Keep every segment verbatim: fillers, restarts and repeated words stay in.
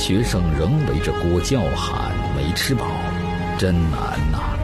学生仍围着锅叫喊，没吃饱，真难呐、啊！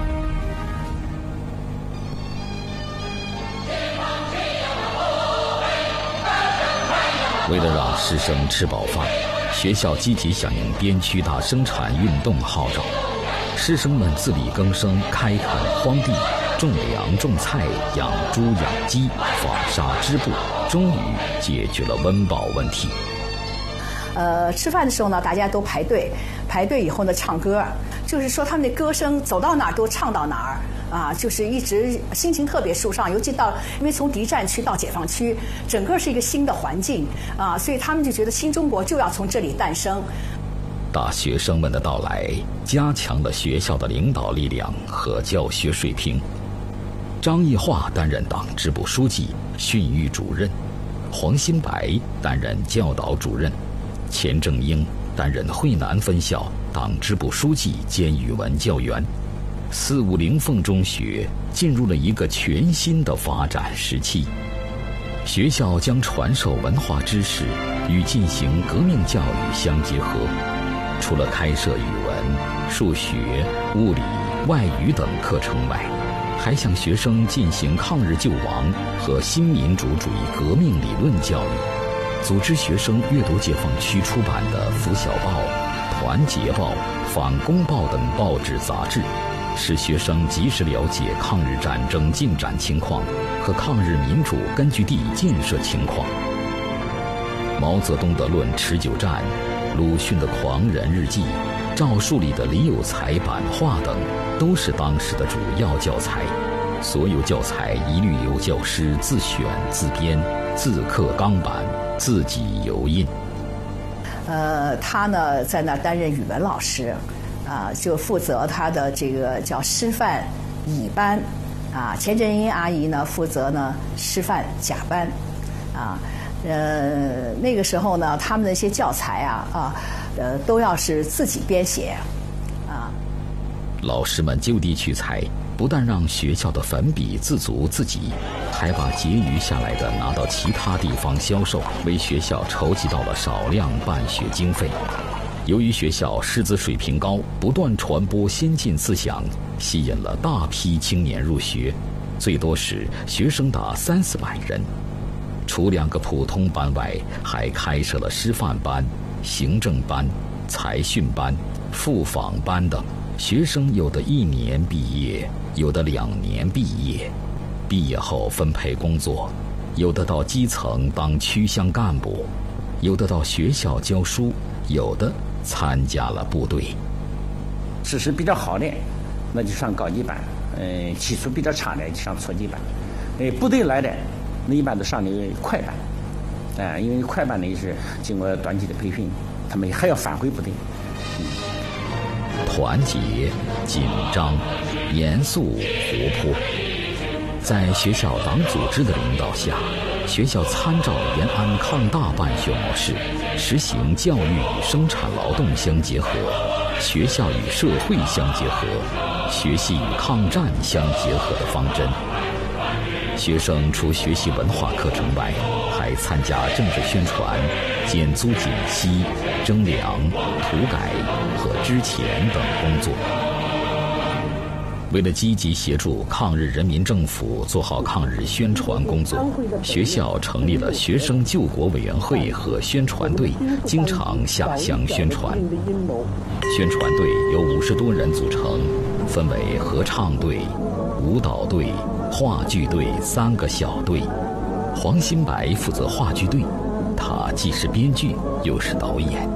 为了让师生吃饱饭，学校积极响应边区大生产运动号召，师生们自力更生，开垦荒地，种粮种菜，养猪养鸡，纺纱织布，终于解决了温饱问题。 呃，吃饭的时候呢，大家都排队，排队以后呢，唱歌，就是说他们的歌声走到哪儿都唱到哪儿。啊，就是一直心情特别舒畅，尤其到因为从敌占区到解放区，整个是一个新的环境啊，所以他们就觉得新中国就要从这里诞生。 大学生们的到来，加强了学校的领导力量和教学水平。张义化担任党支部书记、训育主任，黄新白担任教导主任，钱正英担任惠南分校党支部书记兼语文教员。四五零凤中学进入了一个全新的发展时期。学校将传授文化知识与进行革命教育相结合，除了开设语文、数学、物理、外语等课程外，还向学生进行抗日救亡和新民主主义革命理论教育，组织学生阅读解放区出版的《拂晓报》、《团结报》、《反攻报》等报纸杂志，使学生及时了解抗日战争进展情况和抗日民主根据地建设情况。毛泽东的《论持久战》、鲁迅的《狂人日记》、赵树理的李有才版画等，都是当时的主要教材。所有教材一律由教师自选自编，自刻钢板，自己油印。 呃，他呢在那担任语文老师。啊，就负责他的这个叫师范乙班，啊，钱正英阿姨呢负责呢师范甲班，啊，呃，那个时候呢，他们的一些教材啊啊，呃，都要是自己编写，啊。 老师们就地取材，不但让学校的粉笔自足自给，还把结余下来的拿到其他地方销售，为学校筹集到了少量办学经费。由于学校师资水平高，不断传播先进思想，吸引了大批青年入学，最多时学生达三四百人。除两个普通班外，还开设了师范班、行政班、财训班、复访班等。学生有的一年毕业，有的两年毕业，毕业后分配工作，有的到基层当区乡干部，有的到学校教书，有的参加了部队。 知识比较好的，那就上高级班；嗯、呃，基础比较差的就上初级班。呃，部队来的，那一般都上的快班。啊、呃，因为快班呢也是经过短期的培训，他们还要返回部队。嗯， 团结、紧张、严肃、活泼，在学校党组织的领导下，学校参照延安抗大办学模式，实行教育与生产劳动相结合，学校与社会相结合，学习与抗战相结合的方针。学生除学习文化课程外，还参加政治宣传、减租减息、征粮、土改和支钱等工作。为了积极协助抗日人民政府做好抗日宣传工作，学校成立了学生救国委员会和宣传队，经常下乡宣传。宣传队由五十多人组成，分为合唱队、舞蹈队、话剧队三个小队。黄新白负责话剧队，他既是编剧又是导演。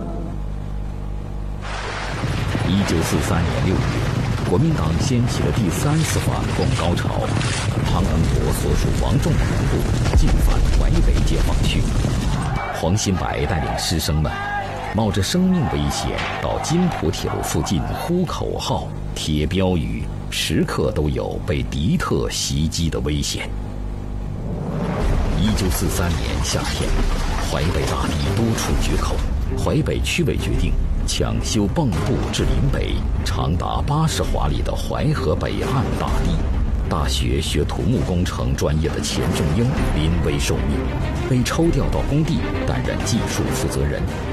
一九四三年六月，国民党掀起了第三次反共高潮，汤恩伯所属王仲人部进犯淮北解放区。黄新白带领师生们冒着生命危险到金浦铁路附近呼口号、贴标语，时刻都有被敌特袭击的危险。一九四三年夏天，淮北大地多处决口，淮北区委决定抢修蚌埠至临北长达八十华里的淮河北岸大堤。大学学土木工程专业的钱正英临危受命，被抽调到工地担任技术负责人。